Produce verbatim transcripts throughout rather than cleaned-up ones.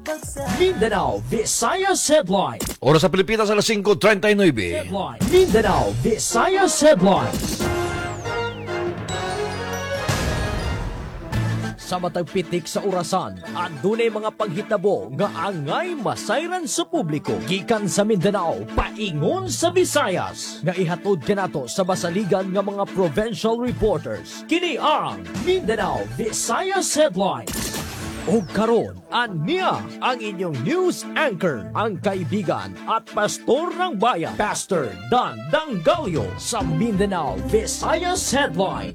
Mindanao Visayas Headline. Oras sa Pilipinas, alas singko treinta y nueve. Headline. Mindanao Visayas Headline. Sa matag pitik sa orasan, adunay mga paghitabo nga angay masayran sa publiko. Gikan sa Mindanao, paingon sa Visayas. Nga ihatod kanato sa basaligan nga mga provincial reporters. Kini ang Mindanao Visayas Headline. O karon, ania ang inyong news anchor, ang kaibigan at pastor ng bayan, Pastor Dan Dangalio sa Mindanao Visayas Headline.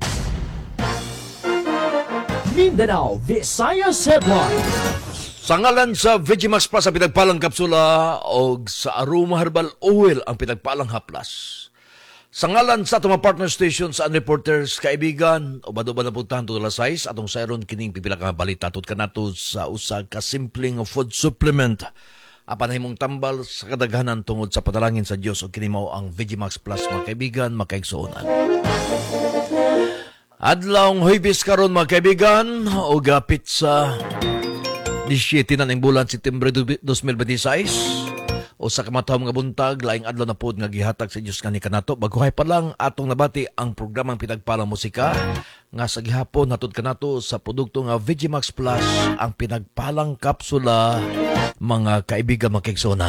Mindanao Visayas Headline. Sa ngalan sa Vegimax Plus ang pinagpalang kapsula o sa Aroma Herbal Oil ang pinagpalang haplas. Sa ngalan sa atong mga partner stations and reporters, kaibigan, o ba na puntahan to alas sais, atong sayron kining pipila ka balita tut kanato sa usa ka simpleng food supplement. Apan himong tambal sa kadaghanan tungod sa padalangin sa Dios o kini mao ang Vegimax Plus, mga kaibigan, makaigsuonan. Adlawng Huwebes karon, mga kaibigan, o gapit sa disiete na ng bulan Setyembre twenty twenty-six. O sa kamatawang nga buntag, laing adlaw na pod nga gihatag sa Dios kani kanato. Baguhay pa lang atong nabati ang programang pinagpalang musika nga sa gihapon hatod kanato sa produkto nga Vegimax Plus, ang pinagpalang kapsula, mga kaibigan, makigsunan.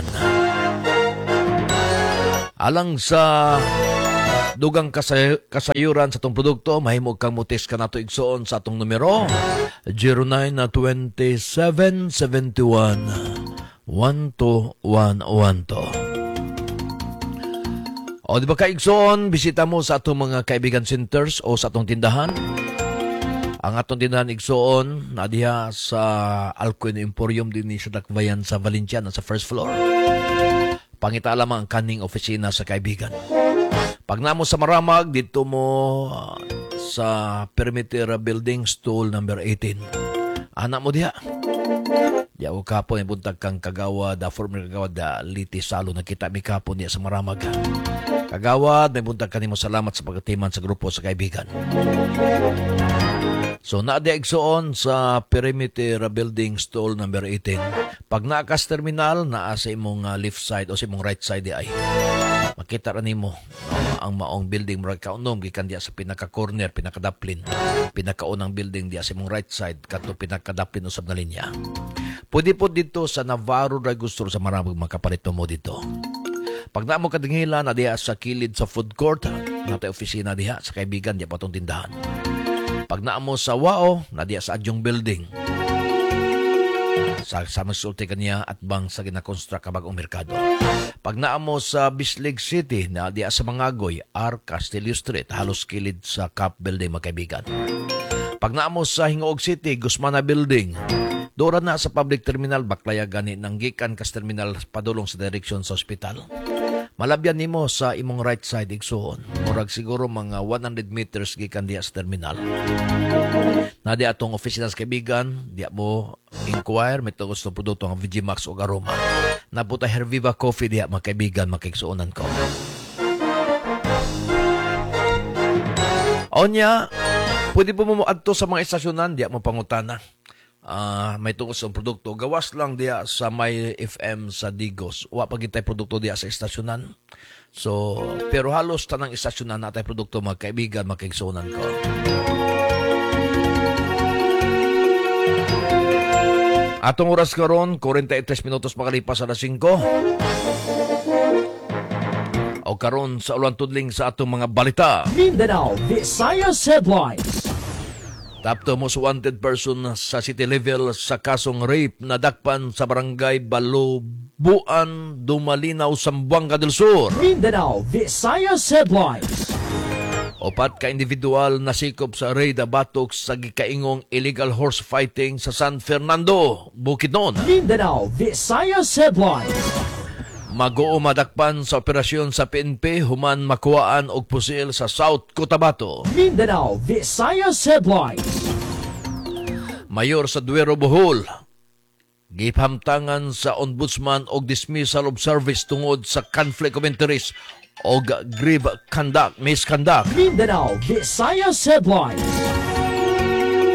Alang sa dugang kasay kasayuran sa atong produkto, mahimog kang mutis kanato igsuon sa atong numero zero nine two seven seven one one two one one two. O di ba kaigsoon, bisita mo sa atong mga kaibigan centers o sa atong tindahan. Ang atong tindahan igsoon na diha sa Alcoin Emporium din sa Dakbayan sa Valenciana sa first floor. Pangita lamang ang kaning opisina sa kaibigan. Pag namo sa Maramag, dito mo sa Perimeter Building, stall number eighteen. Anak mo diha. Diya o kapon, ibuntag kang kagawad, da former kagawad, da liti salo, nakita mi kapon diya sa Maramag. Kagawad, may buntag ka nimo, salamat sa pagkatiman sa grupo sa kaibigan. So, naadiya igsoon sa Perimeter Building, stall number eighteen. Pag naakas terminal, naa sa imong uh, left side o sa imong right side di ay. Makita rin mo uh, ang maong building mo kaunom, gikan diya sa pinaka-corner, pinaka-daplin. Pinakaunang building diya sa imong right side, kato pinaka-daplin usab na linya. Pwede po dito sa Navarro Drugstore sa Maramag, makapalit mo dito. Pag na mo kadingila na diya sa kilid sa food court, natay opisina diya sa kaibigan diya patong tindahan. Pag na mo sa Wao, na diya sa Adjong Building, sa sa masulti kaniya at bang sa ginakonstruct ka bagong merkado. Pag na mo sa Bislig City, na diya sa Mangagoy, R. Castillo Street, halos kilid sa Cap Building, mga kaibigan. Pag na mo sa Hingoog City, Guzmana Building, dora na sa public terminal, baklaya gani ng gikan kas terminal padulong sa direksyon sa ospital. Malabyan nimo sa imong right side igsuon. Murag siguro mga one hundred meters gikan diya sa terminal. Na diya atong opisina sa kaibigan, diya mo inquire, may tungkol sa produkto ng Vegimax o Aroma. Nabuta Herviva Coffee diya, mga kaibigan, makiksuonan ko. Onya, pwede po mo adto sa mga estasyonan, diya mo pangutana. Uh, may tungkol sa produkto. Gawas lang diya sa may F M sa Digos. Wa pagintay produkto diya sa estasyonan. So, pero halos tanang estasyonan natay produkto, mga kaibigan, makigsuonan ko. Atong oras karon, forty-three minutos makalipas alas singko. O karon sa ulan tudling sa atong mga balita. Mindanao Visayas Headlines. Tapto mo sa wanted person sa city level sa kasong rape na dakpan sa barangay Balubuan, Dumalinaw, Zamboanga del Sur. Mindanao Visayas Headlines. Opat ka individual na sikop sa raid batok sa gikaingong illegal horse fighting sa San Fernando, Bukidnon. Mindanao Visayas Headlines. Mag-oo madakpan sa operasyon sa P N P human makuhaan og pusil sa South Cotabato. Mindanao Visayas Headlines. Mayor sa Duero, Bohol, giphamtangan sa ombudsman og dismissal of service tungod sa conflict of interest og grave conduct, misconduct. Mindanao Visayas Headlines.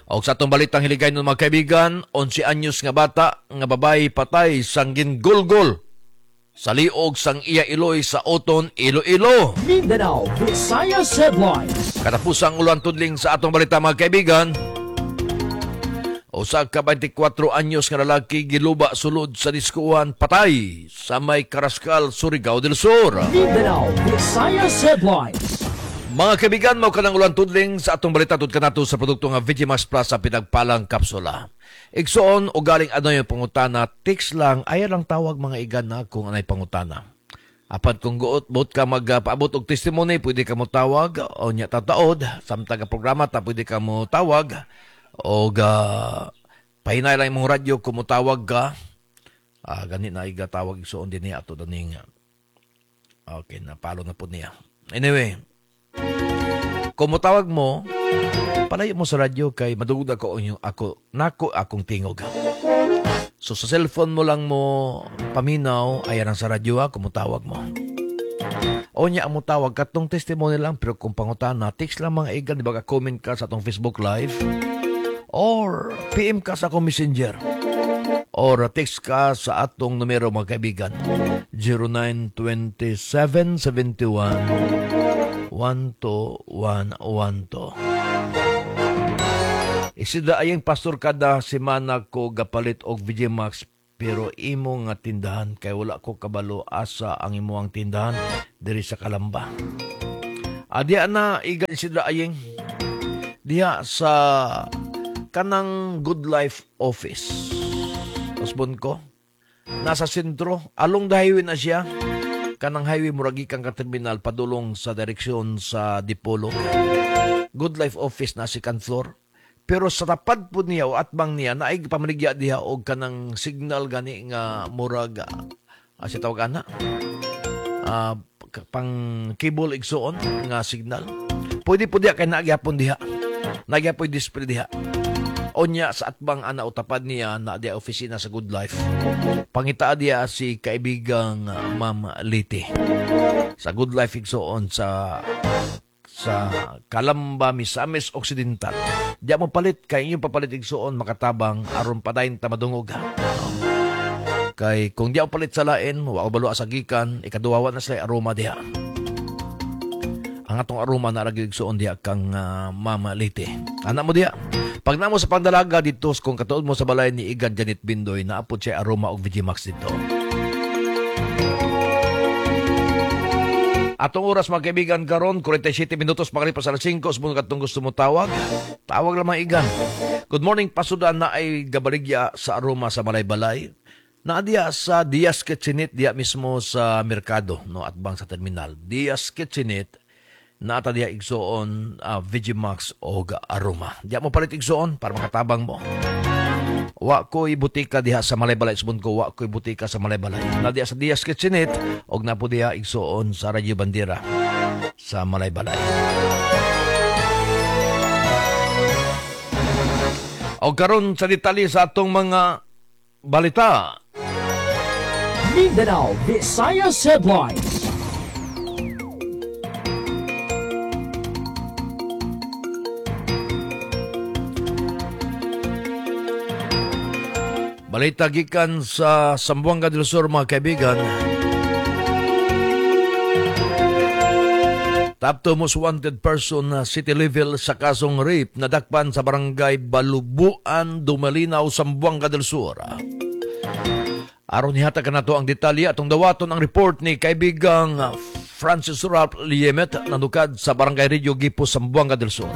O sa atong balitang hiligay ng mga kaibigan, onse anyos nga bata nga babae patay sang gingulgol sa liog sang iya Iloy sa Oton, Iloilo. Mindanao Visayas Headlines. Katapusang ulan tudling sa atong balita mga kaibigan, usa ka twenty-four anyos nga lalaki giluba sulod sa diskuhan patay sa may Carrascal, Surigao del Sur. Mindanao Visayas Headlines. Mga kaibigan, mao kanang ulan tudling sa atong balita tud kanato sa produkto nga Vigimax Plus sa pinagpalang kapsula. Igsoon o galing ano yung pangutana, text lang, ayaw lang tawag mga igan na kung anay pangutana. Apat kung guot, buot ka magpaabot og testimony, pwede ka mo tawag, o nya tataod, samtang ka programa, ta pwede ka mo tawag, o ga, pahinay lang mong radyo kung mo tawag ka, ah, ganit na iga tawag igsoon din niya, ato daning, okay, napalo na po niya. Anyway, kung mo tawag mo, palayo mo sa radyo kay madugod ako yung ako nako akong tingog. So sa cellphone mo lang mo paminaw ayan ang sa radyo ha, kumutawag mo. O nya mo tawag katong testimony lang pero kung pangutana text lang mga igan di ba ka comment ka sa atong Facebook Live or P M ka sa akong Messenger or text ka sa atong numero mga kaibigan zero nine two seven seven one one two one one two. Isida ayang pastor kada semana ko gapalit og Vigimax pero imo nga tindahan kay wala ko kabalo asa ang imo ang tindahan diri sa Kalamba. Adya na iga isida ayang diha sa kanang Good Life office. Husband ko nasa sentro along the highway na siya. Kanang highway muragi kang ka-terminal padulong sa direksyon sa Dipolo. Good Life office na second floor. Pero sa tapad po niya o atbang niya na ay pamaligya diha og kanang signal gani nga murag uh, siya tawag ana uh, pang cable igsoon nga signal. Pwede po diha kay nagyapon diha. Nagyapon display diha. Onya sa atbang ana utapad niya na diha opisina sa Good Life. Pangita diha si kaibigang uh, Ma'am Liti. Sa Good Life igsoon sa sa Kalamba, Misamis Occidental. Diya mo palit, kay inyong papalit igsoon makatabang aron padayon tamadungog. Kay kung diya mo palit sa lain, wa ko balo asagikan, ikaduwawa na sila aroma diha. Ang atong aroma na lagi igsoon diha kang uh, Mama Liti. Anak mo diha. Pag namo sa pandalaga dito, kung katuod mo sa balay ni Igan Janet Bindoy, naapod siya aroma og Vigimax dito. Atong oras mga kaibigan karon forty-seven minutos pakalipas sa alas five kung katong gusto mo tawag. Tawag lang mga igan. Good morning pasudan na ay gabaligya sa aroma sa balay-balay. Na diya sa Diaz Kitchenit diya mismo sa merkado no atbang sa terminal. Diaz Kitchenit na ata diya igsoon uh, Vigimax o aroma. Diya mo palit igsoon para makatabang mo. Wa ko'y butika diha sa Malaybalay. Subon ko, wa ko'y butika sa Malaybalay. Na diha sa Diaz Kitchenit, og na po diha igsoon sa Radyo Bandera sa Malaybalay. Og karon sa detalye sa atong mga balita. Mindanao Visayas Headlines. Balita gikan sa Zamboanga del Sur mga kaibigan. Top two most wanted person na city level sa kasong rape na dakpan sa barangay Balubuan, Dumalinaw, Zamboanga del Sur. Aron nihatag ka na to ang detalye atong dawaton ang report ni kaibigang Francis Ralph Liemet nanukad sa barangay Rio Gipo, Zamboanga del Sur.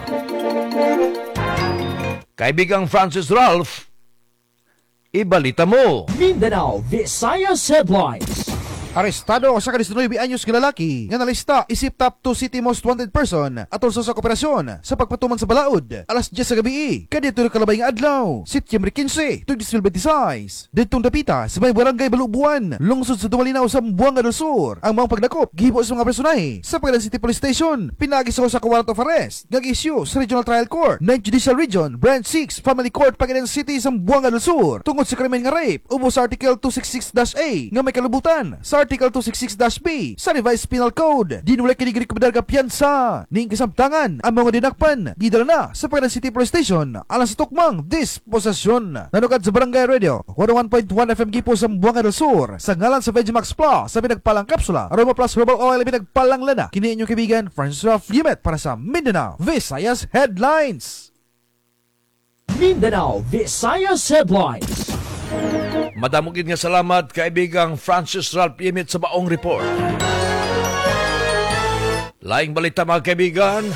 Kaibigang Francis Ralph, ibalita mo. Mindanao Visayas Headlines. Arestado sa kadisnuebe anyos nga lalaki nga nalista isip top two city most wanted person atol sa kooperasyon sa pagpatuman sa balaod alas diyes sa gabi kadito na kalabay nga adlaw Setyembre quince, twenty twenty-six. Ditong dapita sa may barangay Balubuan lungsod sa Dumalinaw sa Zamboanga del Sur ang mga pagnakop gihibo sa mga personahe sa Pagalan City Police Station. Pinagis ako sa warrant of arrest nga gi-issue sa Regional Trial Court ninth Judicial Region Branch six Family Court Pagalan City Zamboanga del Sur tungod sa krimen nga rape ubos sa Article two sixty-six A nga may kalubutan sa Article two sixty-six B sa Revised Penal Code. Dinulay kini rekomendar nga piyansa ning kasamtangan ang mga dinakpan gidala na sa Pagdan City Police Station alang sa tukmang disposasyon. Nanukad sa Barangay Radio one oh one point one F M Gipo sa Buanga del Sur sa ngalan sa Vegimax Plus sa pinagpalang kapsula Aroma Plus Herbal Oil pinagpalang lana. Kini inyong kaibigan Francis Ralph Yumet para sa Mindanao Visayas Headlines. Mindanao Visayas Headlines. Madamugin nga salamat kaibigang Francis Ralph Yimit sa baong report. Laing balita mga kaibigan,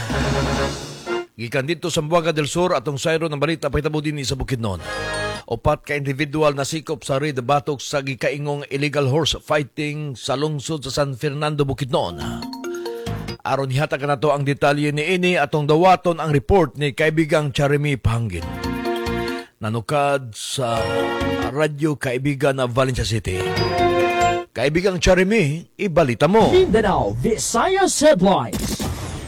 gikan dito sa Buanga del Sur atong sayro ng balita pahitabo din sa Bukidnon. Opat ka individual na sikop sa red batok sa gikaingong illegal horse fighting sa lungsod sa San Fernando, Bukidnon. Aron hihatag na to ang detalye ni ini atong dawaton ang report ni kaibigang Charemy Pahangin. Nanukad sa radyo kaibigan na Valencia City. Kaibigang Charemy, ibalita mo. Mindanao Visayas Headlines.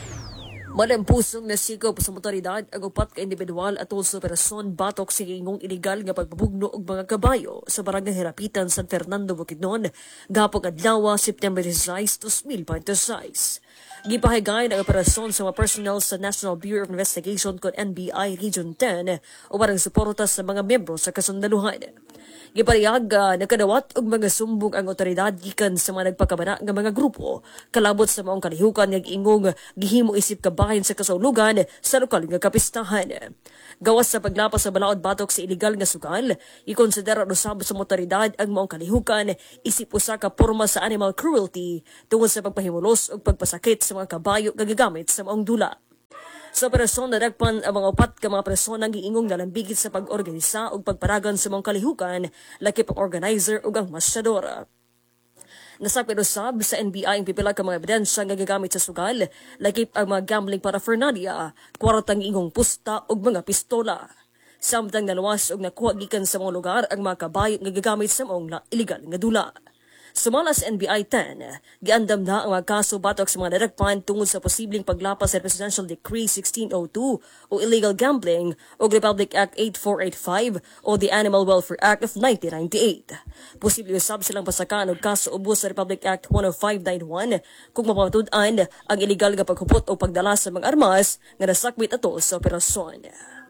Malampusong nasikop sa motoridad ang upat ka individual atol sa operasyon batok sa ingong iligal nga pagbubugno og mga kabayo sa barangay Hirapitan, San Fernando, Bukidnon, gapong adlaw September six, twenty twenty-six. Gipahigay ang operasyon sa mga personnel sa National Bureau of Investigation kon N B I Region ten o parang suporta sa mga miyembro sa kasundaluhan. Gipariyag uh, nakadawat og mga sumbong ang otoridad gikan sa mga nagpakabana nga mga grupo kalabot sa maong kalihukan nga ingong gihimo isip kabahin sa kasulugan sa lokal nga kapistahan. Gawas sa paglapas sa balaod batok sa iligal nga sugal, ikonsidera usab sa motoridad ang maong kalihukan isip usa ka porma sa animal cruelty tungod sa pagpahimulos o pagpasakit sa mga kabayo nga gagamit sa maong dula. Sa operasyon nadagpan ang mga upat ka mga personang giingong nalambigit sa pag-organisa o pagparagan sa mga kalihukan, lakip ang organizer o ang masyadora. Nasapit usab sa N B I ang pipila ka mga ebidensya nga gagamit sa sugal, lakip ang mga gambling paraphernalia, kwartang ingong pusta o mga pistola. Samtang naluwas o nakuha gikan sa mga lugar ang mga kabayo nga gagamit sa mga illegal nga dula. Sumala sa N B I ten, giandam na ang mga kaso batok sa mga nadagpan tungod sa posibleng paglapas sa Presidential Decree sixteen oh two o Illegal Gambling o Republic Act eighty-four eighty-five o the Animal Welfare Act of nineteen ninety-eight. Posible usab silang pasakan og kaso ubos sa Republic Act one oh five ninety-one kung mapamatud-an ang illegal nga paghupot o pagdala sa mga armas nga nasakbit ato sa operasyon.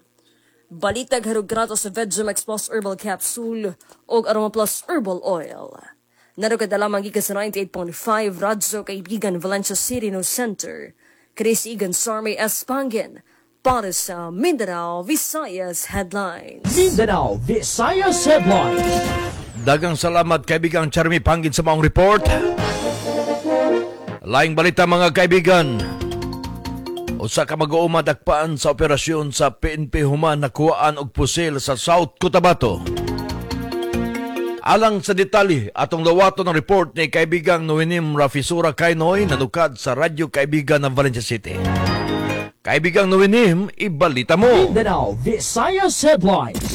Balitag harug grato sa Vegimax Plus Herbal Capsule o Aroma Plus Herbal Oil. Narugad na lamang gikan sa ninety-eight point five Radyo Kaibigan Valencia City no Center. Chris Egan Sarme Espangin para sa Mindanao Visayas Headlines. Mindanao Visayas Headlines. Dagang salamat kaibigang Charmy Pahangin sa maong report. Laing balita mga kaibigan. Usa ka mag-uuma dakpaan sa operasyon sa P N P Human nakuhaan og pusil sa South Cotabato. Alang sa detalye, atong dawato ng report ni kaibigang Noenim Rafisura Kainoy nanukad sa radyo kaibigan ng Valencia City. Kaibigang Noenim, ibalita mo. Mindanao Visayas Headlines.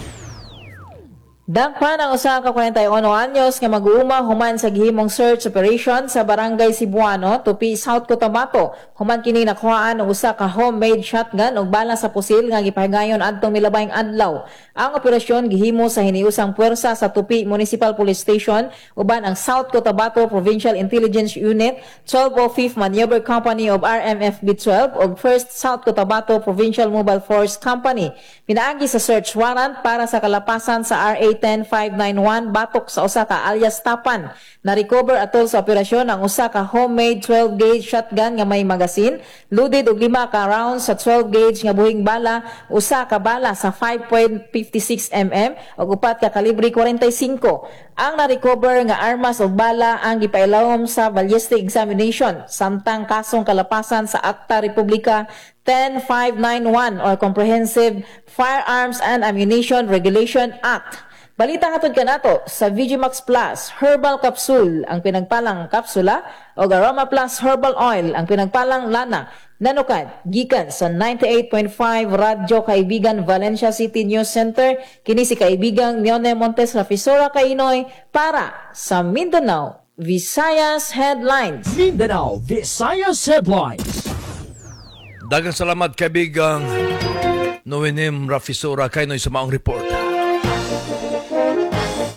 Dakpan ang usa ka forty-one anyos nga mag-uuma human sa gihimong search operation sa Barangay Cebuano, Tupi, South Cotabato. Human kini nakuhaan ang usa ka homemade shotgun ug bala sa pusil nga gipahigayon adtong milabayng adlaw. Ang operasyon gihimo sa hiniusang puwersa sa Tupi Municipal Police Station uban ang South Cotabato Provincial Intelligence Unit, twelve oh fifth Maneuver Company of R M F B twelve ug first South Cotabato Provincial Mobile Force Company. Pinaagi sa search warrant para sa kalapasan sa R A ten five ninety-one batok sa usa ka alias Tapan. Na-recover atol sa operasyon ang usa ka homemade twelve gauge shotgun nga may magasin, loaded og lima ka rounds sa twelve gauge nga buhing bala, usa ka bala sa five point five six millimeter ug upat ka kalibre forty-five. Ang na-recover nga armas ug bala ang gipailawom sa ballistic examination samtang kasong kalapasan sa Akta Republika ten five ninety-one or Comprehensive Firearms and Ammunition Regulation Act. Balita hatod kanato sa Vegimax Plus Herbal Capsule ang pinagpalang kapsula o Aroma Plus Herbal Oil ang pinagpalang lana. Nanukad gikan sa ninety-eight point five Radyo Kaibigan Valencia City News Center kini si kaibigang Leone Montes Rafisura Kainoy para sa Mindanao Visayas Headlines. Mindanao Visayas Headlines. Dagang salamat kaibigang Noenim Rafisura Kainoy sa maong report.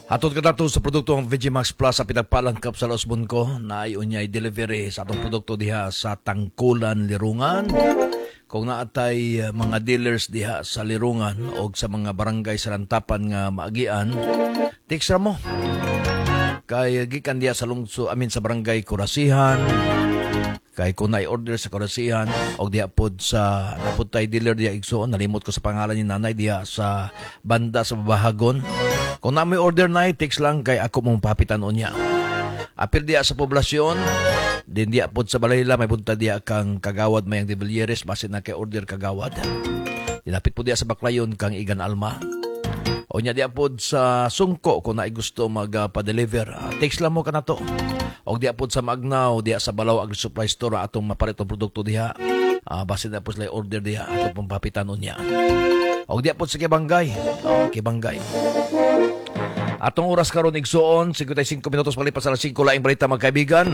Hatod ka nato sa produkto ng Vegimax Plus sa pinagpalangkap sa Los Bunco na ayon niya delivery sa atong produkto diha sa Tangkulan, Lirungan. Kung naatay mga dealers diha sa Lirungan o sa mga barangay sa Lantapan nga maagian, text ra mo. Kay gikan diha sa lungsod, amin sa barangay Kurasihan. Kay kung na-order sa Kurasihan o diha pod sa naputay dealer diha igsoon, nalimot ko sa pangalan ni nanay diha sa banda sa Bahagon. Kung na may order na, text lang kay ako mong papitan niya. Apil diya sa poblasyon, din diya pod sa Balayla, may punta diya kang Kagawad Mayang de Villeres, basin na kay order Kagawad. Dinapit po diya sa Baklayon kang Igan Alma. O niya diya pod sa Sungko, kung na gusto magpa-deliver, text lang mo ka na to. O diya pod sa Magnaw, diya sa Balaw Agri-Supply Store, atong maparitong produkto diya. Uh, basin na po sila order diya, atong pong papitan niya. O diya pod sa Kibangay, o Kibangay. Atong oras karon igsuon, fifty-five minutos palipas sa alas five laing balita magkaibigan.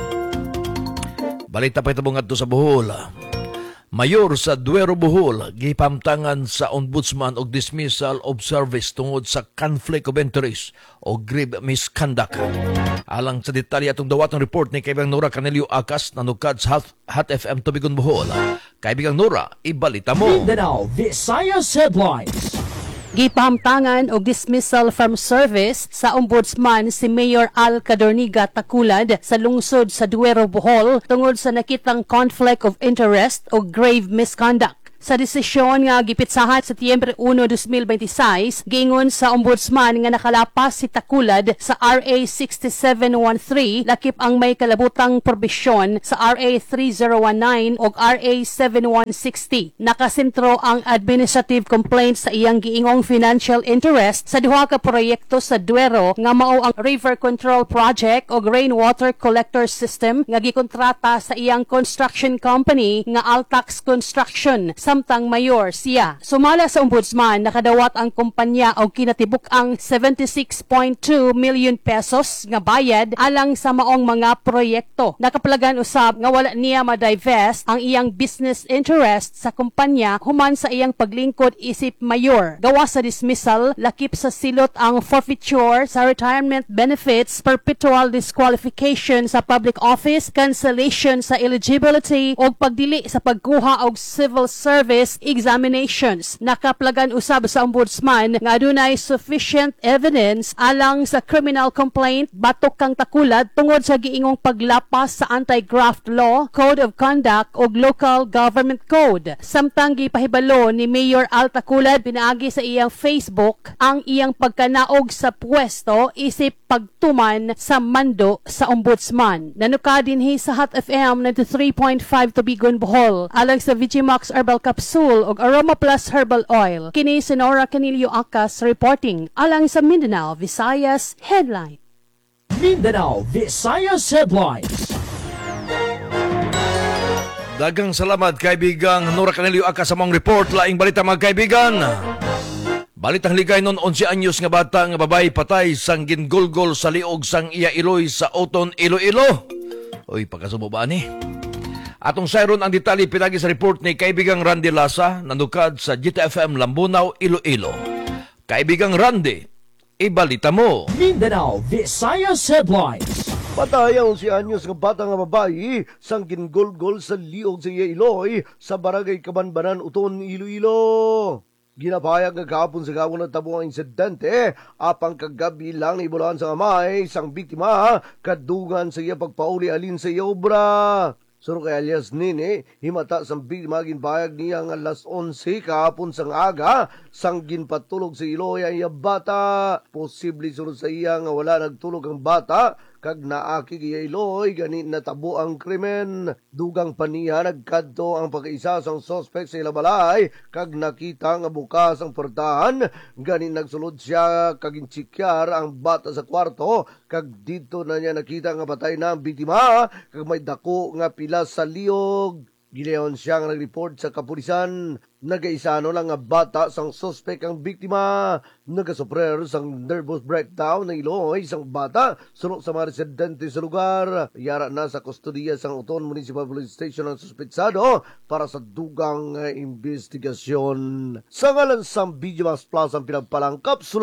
Balita pa itong ngadto sa Bohol. Mayor sa Duero, Bohol, gipamtangan sa ombudsman og dismissal of service tungod sa conflict of interest o grave misconduct. Alang sa detalye atong dawatong report ni Kaibigang Nora Canelio Acas na nukad sa Hot F M Tubigon, Bohol. Kaibigang Nora, ibalita mo. Mindanao Visayas Headlines. Gipamtangan og dismissal from service sa ombudsman si Mayor Al Cadorniga Taculad sa lungsod sa Duero, Bohol tungod sa nakitang conflict of interest o grave misconduct. Sa desisyon nga gipitsahan sa Setyembre one, twenty twenty-six, giingon sa ombudsman nga nakalapas si Taculad sa R A sixty-seven thirteen lakip ang may kalabutang probisyon sa R A thirty nineteen o R A seventy-one sixty. Nakasentro ang administrative complaint sa iyang giingong financial interest sa duha ka proyekto sa Duero nga mao ang River Control Project o Rainwater Collector System nga gikontrata sa iyang construction company nga Altax Construction. Samtang mayor siya. Sumala sa ombudsman, nakadawat ang kumpanya og kinatibuk-ang seventy-six point two million pesos nga bayad alang sa maong mga proyekto. Nakapalagan usab nga wala niya ma-divest ang iyang business interest sa kumpanya human sa iyang paglingkod isip mayor. Gawa sa dismissal, lakip sa silot ang forfeiture sa retirement benefits, perpetual disqualification sa public office, cancellation sa eligibility o pagdili sa pagkuha og civil service Service examinations. Nakaplagan usab sa ombudsman nga adunay sufficient evidence alang sa criminal complaint batok kang Taculad tungod sa giingong paglapas sa anti-graft law, code of conduct ug local government code. Samtang gipahibalo ni Mayor Al Taculad pinaagi sa iyang Facebook ang iyang pagkanaog sa pwesto isip pagtuman sa mando sa ombudsman. Nanuka dinhi sa Hot F M ninety-three point five Tubigon, Bohol alang sa Vegimax Herbal Capsule ug Aroma Plus Herbal Oil. Kini si Nora Canilio Acas reporting alang sa Mindanao Visayas Headline. Mindanao Visayas Headlines. Dagang salamat kaibigang Nora Canelio Acas sa mong report. Laing balita mga kaibigan. Balitang ligay non eleven anyos nga bata nga babay patay sang gingulgol sa liog sang iya iloy sa Oton, Iloilo. Oy, pagkasubo ba ni? Atong sayron ang detalye pinagi sa report ni kaibigang Randy Lasa nanukad sa G T F M Lambunaw, Iloilo. Kaibigang Randy, ibalita mo. Mindanao Visayas Headlines. Patayaw si anyos nga bata nga babayi sang gingolgol sa liog sa iya iloy sa barangay Kabanbanan, Uton, Iloilo. Ginapayag nga kahapon sa gawon ng tabong insidente apang kagabi lang ibulahan sa amay sang biktima kadungan sa iya pagpauli alin sa iya obra. Suro kay alias Nini, himata sang biktima ginpayag niya nga alas onse kahapon sang aga sang ginpatulog sa iloy ang iya bata. Posible sunod sa iya nga wala nagtulog ang bata kag naaki iya iloy gani natabo ang krimen. Dugang paniya nagkadto ang pagkaisa sang suspect sa ilabalay kag nakita nga bukas ang portahan gani nagsulod siya kag intsikyar ang bata sa kwarto kag dito na niya nakita nga patay na ang biktima kag may dako nga pila sa liog. Gileon siya nga nag-report sa kapulisan. Nagaisano lang nga bata sang suspect ang biktima. Nagasuprer sang nervous breakdown ng iloy sang bata. Sunod sa mga residente sa lugar. Yara na sa kustodiya sang Uton Municipal Police Station ang suspetsado para sa dugang uh, investigasyon. Sa ngalan sang Vegimax Plus ang pinagpalang kapsula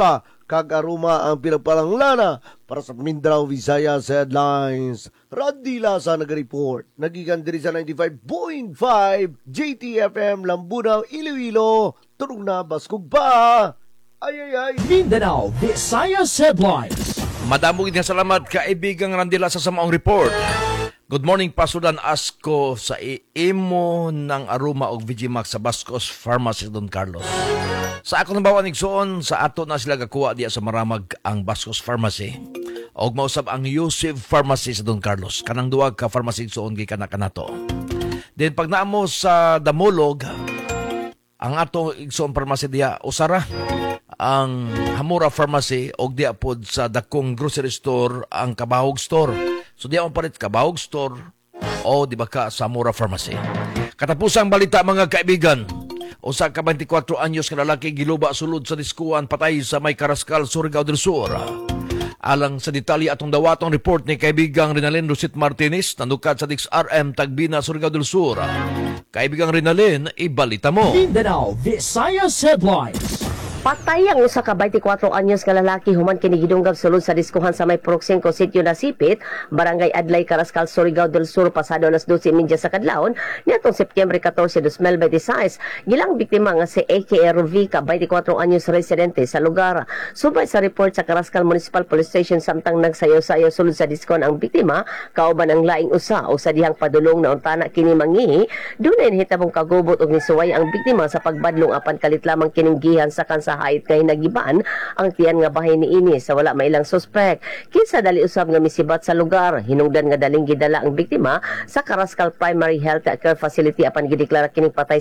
kag aruma ang pinagpalanglana para sa Mindanao Visayas Headlines. Randy Lasa nag-report. Nagikan diri sa ninety-five point five J T F M Lambunaw, Iloilo. Turong na baskog pa. Ay ay ay. Mindanao Visayas Headlines. Madamog nga salamat kaibigang Randila sa samaong report. Good morning, Pasudan Asko sa imo ng Aruma og Vigimax sa Bascos Pharmacy Don Carlos. Sa ako nang bawa nigsuon, sa ato na sila gakuha diya sa Maramag ang Bascos Pharmacy. Og mausab ang Yusuf Pharmacy sa Don Carlos. Kanang duwag ka pharmacy suon gikan kanato. Then pag naamo sa Damolog, ang ato igsoon pharmacy diya usara ang Hamura Pharmacy og diya pod sa dakong grocery store ang Kabahog Store. So diya mo palit Kabahog Store o di ba ka sa Hamura Pharmacy. Katapusang balita mga kaibigan. Usa ka twenty-four anyos nga lalaki giluba sulod sa diskuan patay sa May Carrascal, Surigao del Sur. Alang sa detalye atong dawatong report ni kaibigang Rinalyn Rosit Martinez nandukad sa D X R M Tagbina, Surigao del Sur. Kaibigang Rinalyn, ibalita mo. Mindanao Visayas Headlines. Patay ang usa ka twenty-four anyos nga lalaki human kini gidunggab sulod sa diskuhan sa May Proxenco Sitio Nasipit, Barangay Adlay, Carrascal, Surigao del Sur pasado alas twelve thirty sa kadlawon niadtong Septyembre fourteen, twenty twenty-six. Gilang biktima nga si A K R V ka twenty-four anyos residente sa lugar. Subay sa report sa Carrascal Municipal Police Station samtang nagsayaw-sayaw sulod sa diskuhan ang biktima kauban ang laing usa o sa dihang padulong na untana kini mangihi dunay nahitabong kagubot og nisuway ang biktima sa pagbadlong apan kalit lamang kining gihan sa kansa hait kay nagiban ang tiyan nga bahay ni ini sa wala mailang suspek. Kinsa dali usab nga misibat sa lugar, hinungdan nga daling gidala ang biktima sa Carrascal Primary Health Care Facility apan gideklara kining patay